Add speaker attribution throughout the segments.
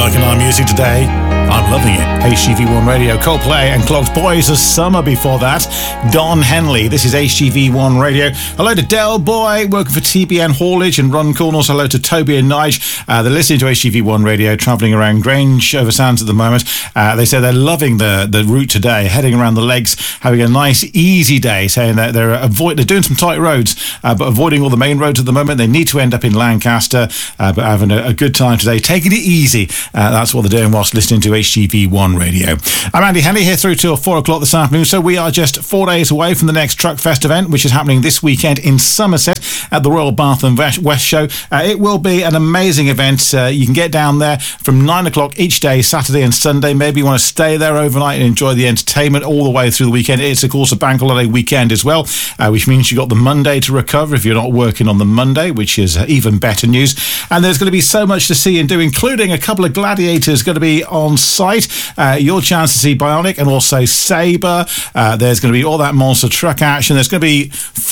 Speaker 1: liking our music today? I'm loving it. HGV1 Radio, Coldplay and Clogs. Boys of Summer before that. Don Henley. This is HGV1 Radio. Hello to Del Boy, working for TBN Haulage and Runcorn. Also hello to Toby and Nige. They're listening to HGV1 Radio, travelling around Grange over Sands at the moment. They say they're loving the route today, heading around the legs, having a nice, easy day, saying that they're doing some tight roads, but avoiding all the main roads at the moment. They need to end up in Lancaster, but having a good time today, taking it easy. That's what they're doing whilst listening to HGV1 Radio. I'm Andy Henley here through till 4 o'clock this afternoon. So we are just 4 days away from the next Truckfest event, which is happening this weekend in Somerset at the Royal Bath and West Show. It will be an amazing event. You can get down there from 9 o'clock each day, Saturday and Sunday. Maybe you want to stay there overnight and enjoy the entertainment all the way through the weekend. It's, of course, a bank holiday weekend as well, which means you've got the Monday to recover if you're not working on the Monday, which is even better news. And there's going to be so much to see and do, including a couple of gladiators going to be on site. Your chance to see Bionic and also Sabre. There's going to be all that monster truck action. There's going to be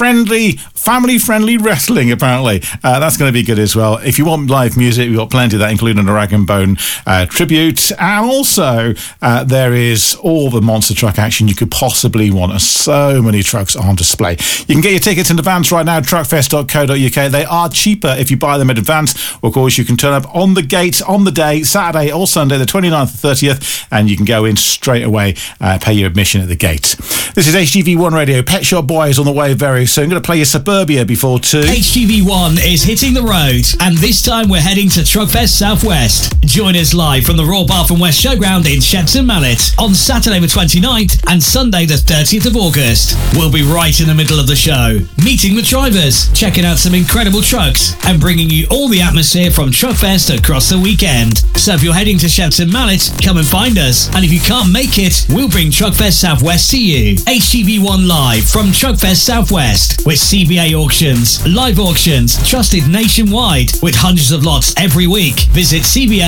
Speaker 1: family-friendly wrestling, apparently. That's going to be good as well. If you want live music, we've got plenty of that, including a Rag and Bone tribute. And also, there is all the monster truck action you could possibly want. And so many trucks on display. You can get your tickets in advance right now at truckfest.co.uk. They are cheaper if you buy them in advance. Of course, you can turn up on the gate on the day, Saturday or Sunday, the 29th and 30th, and you can go in straight away, pay your admission at the gate. This is HGV1 Radio. Pet Shop Boys on the way very soon. I'm going to play you Suburbia before 2.
Speaker 2: HGV1 is hitting the road, and this time we're heading to Truckfest Southwest. Join us live from the Royal Bath and West Showground in Shepton Mallet on Saturday the 29th and Sunday the 30th of August. We'll be right in the middle of the show, meeting with drivers, checking out some incredible trucks, and bringing you all the atmosphere from Truckfest across the weekend. So if you're heading to Shepton Mallet, come and find us. And if you can't make it, we'll bring Truckfest Southwest to you. HGV1 live from Truckfest Southwest with CBA Auctions, live auctions trusted nationwide with hundreds of lots every week. Visit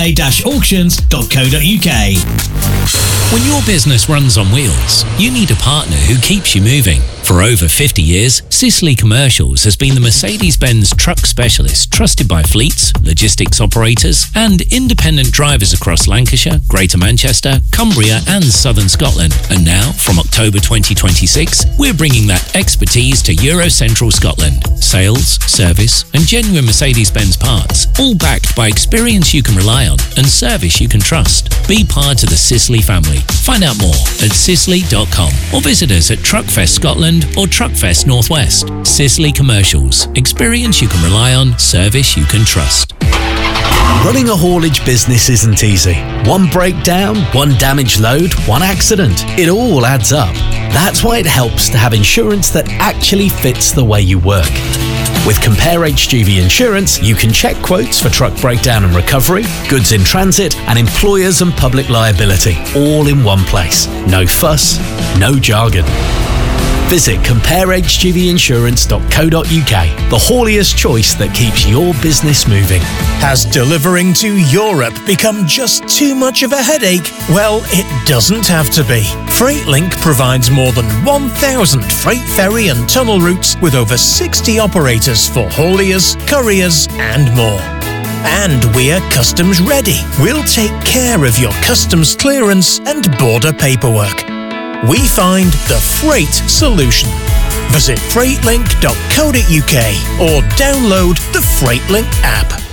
Speaker 2: cba-auctions.co.uk.
Speaker 3: When your business runs on wheels, you need a partner who keeps you moving. For over 50 years, Sicily Commercials has been the Mercedes-Benz truck specialist trusted by fleets, logistics operators and independent drivers across Lancashire, Greater Manchester, Cumbria and Southern Scotland. And now, from October 2026, we're bringing that expertise to Eurocentral Scotland. Sales, service and genuine Mercedes-Benz parts, all backed by experience you can rely on and service you can trust. Be part of the Sicily family. Find out more at sicily.com or visit us at Truckfest Scotland or Truckfest Northwest. Sicily Commercials. Experience you can rely on, service you can trust.
Speaker 4: Running a haulage business isn't easy. One breakdown, one damaged load, one accident. It all adds up. That's why it helps to have insurance that actually fits the way you work. With Compare HGV Insurance, you can check quotes for truck breakdown and recovery, goods in transit, and employers and public liability, all in one place. No fuss, no jargon. Visit comparehgvinsurance.co.uk, the hauliest choice that keeps your business moving.
Speaker 5: Has delivering to Europe become just too much of a headache? Well, it doesn't have to be. FreightLink provides more than 1,000 freight ferry and tunnel routes with over 60 operators for hauliers, couriers and more. And we're customs ready. We'll take care of your customs clearance and border paperwork. We find the freight solution. Visit freightlink.co.uk or download the FreightLink app.